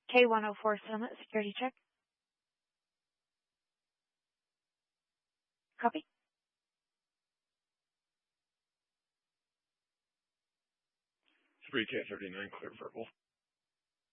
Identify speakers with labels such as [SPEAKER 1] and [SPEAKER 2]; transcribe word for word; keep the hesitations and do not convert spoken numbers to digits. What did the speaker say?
[SPEAKER 1] K one oh four Summit, security check. Copy.
[SPEAKER 2] three K thirty-nine, clear verbal.